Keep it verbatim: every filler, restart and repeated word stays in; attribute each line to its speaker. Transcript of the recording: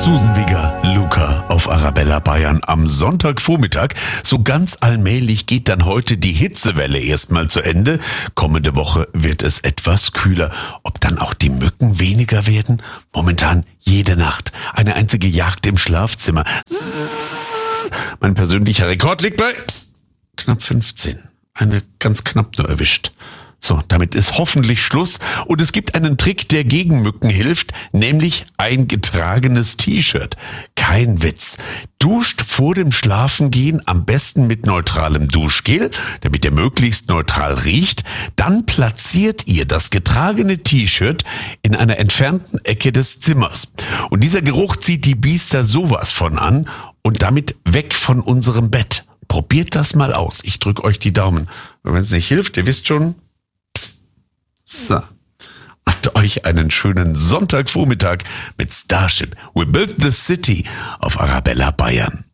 Speaker 1: Susan Wigger, Luca auf Arabella Bayern am Sonntagvormittag. So ganz allmählich geht dann heute die Hitzewelle erstmal zu Ende. Kommende Woche wird es etwas kühler. Ob dann auch die Mücken weniger werden? Momentan jede Nacht eine einzige Jagd im Schlafzimmer. Mein persönlicher Rekord liegt bei knapp fünfzehn. Eine ganz knapp nur erwischt. So, damit ist hoffentlich Schluss. Und es gibt einen Trick, der gegen Mücken hilft, nämlich ein getragenes T-Shirt. Kein Witz. Duscht vor dem Schlafengehen am besten mit neutralem Duschgel, damit ihr möglichst neutral riecht. Dann platziert ihr das getragene T-Shirt in einer entfernten Ecke des Zimmers. Und dieser Geruch zieht die Biester sowas von an und damit weg von unserem Bett. Probiert das mal aus. Ich drücke euch die Daumen. Und wenn es nicht hilft, ihr wisst schon. So. Und euch einen schönen Sonntagvormittag mit Starship. We built the city auf Arabella Bayern.